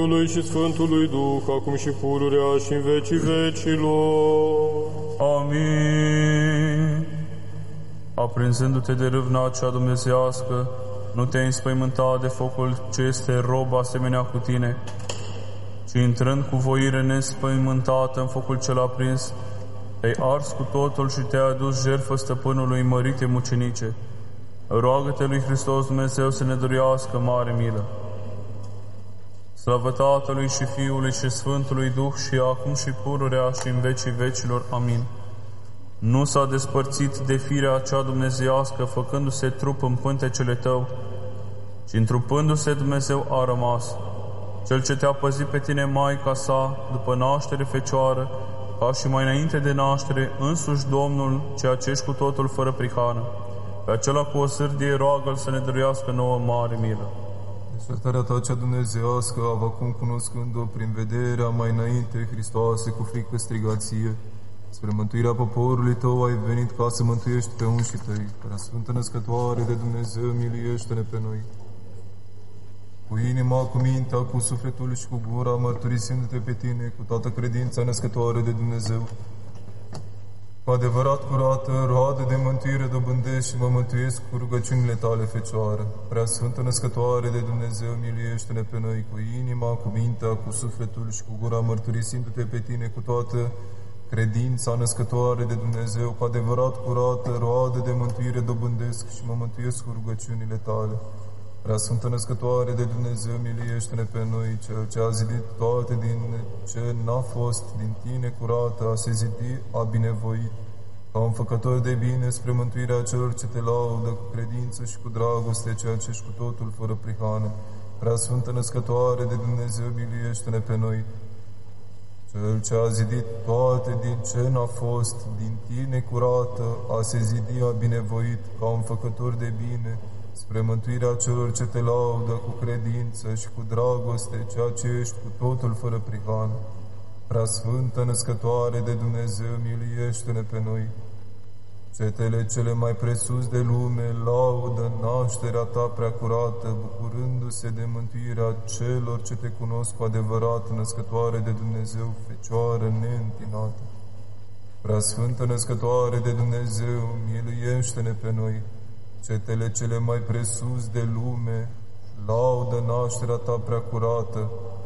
Lui și Sfântului Duh, acum și pururea și în vecii vecilor. Amin. Aprinzându-te de râvna cea dumnezeiască, nu te-ai înspăimântat de focul ce este rob asemenea cu tine, ci intrând cu voire nespăimântată în focul cel aprins, te-ai ars cu totul și te-ai adus jertfă stăpânului mărite mucenice. Roagă-te lui Hristos Dumnezeu să ne dăruiască mare milă. Slavă Tatălui și Fiului și Sfântului Duh și acum și pururea și în vecii vecilor. Amin. Nu s-a despărțit de firea cea dumnezeiască, făcându-se trup în pântecele tău, ci întrupându-se Dumnezeu a rămas. Cel ce te-a păzit pe tine, Maica sa, după naștere fecioară, ca și mai înainte de naștere, însuși Domnul, ceea ce ești cu totul fără prihană. Pe acela cu o sârdie roagă-L să ne dăruiască nouă mare milă. Deșertarea ta cea dumnezeiască, acum cunoscând-o prin vederea mai înainte, Hristoase, cu frică strigație, spre mântuirea poporului tău ai venit ca să mântuiești pe unșii tăi. Prea Sfântă Născătoare de Dumnezeu, miluiește-ne pe noi. Cu inima, cu mintea, cu sufletul și cu gura, mărturisindu-te pe tine, cu toată credința născătoare de Dumnezeu, cu adevărat curată, roadă de mântuire dobândesc și mă mântuiesc cu rugăciunile tale, Fecioară. Prea Sfântă Născătoare de Dumnezeu, miluiește-ne pe noi, cu inima, cu mintea, cu sufletul și cu gura, mărturisindu-te pe tine, cu toată credința născătoare de Dumnezeu, cu adevărat curată, roadă de mântuire dobândesc și mă mântuiesc cu rugăciunile tale. Prea Sfântă Născătoare de Dumnezeu, miluiește-ne pe noi, Cel ce a zidit toate din ce n-a fost, din tine curată, a se zidi, a binevoit, ca un făcător de bine spre mântuirea celor ce te laudă cu credință și cu dragoste, ceea ce ești cu totul fără prihană. Prea Sfântă Născătoare de Dumnezeu, miluiește-ne pe noi, Cel ce a zidit toate din ce n-a fost, din tine curată, a se zidi, a binevoit, ca un făcător de bine, spre mântuirea celor ce te laudă cu credință și cu dragoste, ceea ce ești cu totul fără prihană. Prea Sfântă Născătoare de Dumnezeu, miluiește-ne pe noi. Cetele cele mai presus de lume laudă nașterea ta prea curată, bucurându-se de mântuirea celor ce te cunosc cu adevărat, Născătoare de Dumnezeu, Fecioară neîntinată. Prea Sfântă Născătoare de Dumnezeu, miluiește-ne pe noi. Cetele cele mai presus de lume laudă nașterea ta prea curată,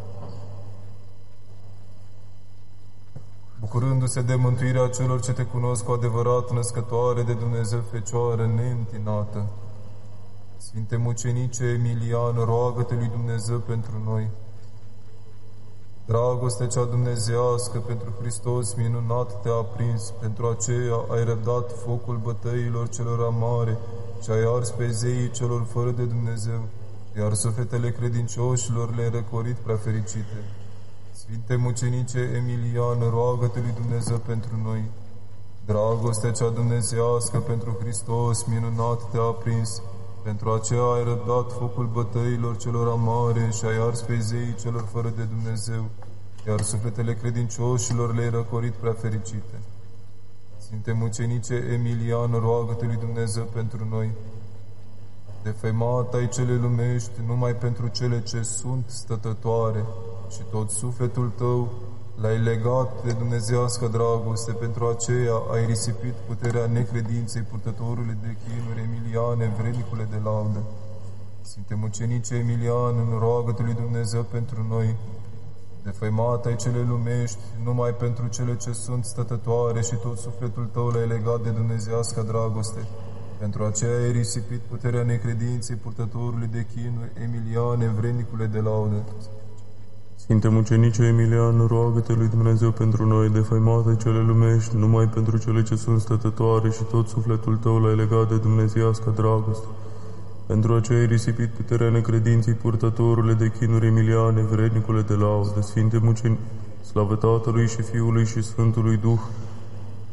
bucurându-se de mântuirea celor ce te cunosc cu adevărat, Născătoare de Dumnezeu, Fecioară neîntinată. Sfinte Mucenice Emilian, roagă-te lui Dumnezeu pentru noi. Dragostea cea dumnezeiască pentru Hristos minunat te-a aprins, pentru aceea ai răbdat focul bătăilor celor amare și ai ars pe zeii celor fără de Dumnezeu, iar sufletele credincioșilor le-ai răcorit prea fericite. Sfinte Mucenice Emilian, roagă-te lui Dumnezeu pentru noi. Dragostea cea dumnezeiască pentru Hristos minunat te-a aprins, pentru aceea ai răbdat focul bătăilor celor amare și ai ars pe zeii celor fără de Dumnezeu, iar sufletele credincioșilor le-ai răcorit prea fericite. Sfinte Mucenice Emilian, roagă-te lui Dumnezeu pentru noi. Defăimat ai cele lumești numai pentru cele ce sunt stătătoare și tot sufletul tău l-ai legat de dumnezeiască dragoste, pentru aceea ai risipit puterea necredinței purtătorului de chinuri, Emiliane, vrednicule de laudă. Sfinte Mucenice Emilian, roagă-te lui Dumnezeu pentru noi. Defăimat ai cele lumești numai pentru cele ce sunt stătătoare și tot sufletul tău l-ai legat de dumnezeiască dragoste. Pentru aceea ai risipit puterea necredinței purtătorului de chinuri, Emiliane, vrednicule de laudă. Sfinte Mucenice Emilian, roagă-te lui Dumnezeu pentru noi, defăimate cele lumești, numai pentru cele ce sunt stătătoare și tot sufletul tău l-ai legat de dumnezeiască dragoste. Pentru aceea ai risipit puterea necredinței purtătorule de chinuri, Emiliane, vrednicule de laudă. Sfinte Mucenice, slavă Tatălui și Fiului și Sfântului Duh,